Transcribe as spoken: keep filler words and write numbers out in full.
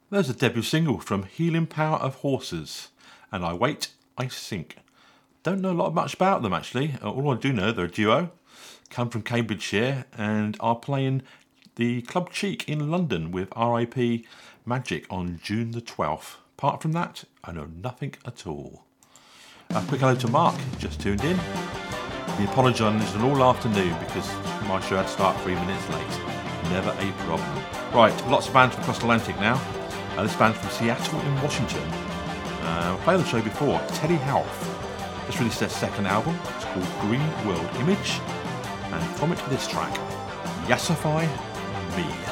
There's a debut single from Healing Power of Horses, and I Wait, I Sink. Don't know a lot much about them actually. All I do know, they're a duo, come from Cambridgeshire and are playing the Club Cheek in London with R I P Magic on June the twelfth. Apart from that, I know nothing at all. A quick hello to Mark, just tuned in. He apologised all afternoon because my show had to start three minutes late. Never a problem. Right, lots of bands from across the Atlantic now. Uh, this band's from Seattle in Washington. Uh, I've played the show before. Teddy Health just released their second album. It's called Green World Image. And from it, this track, Yassify Me.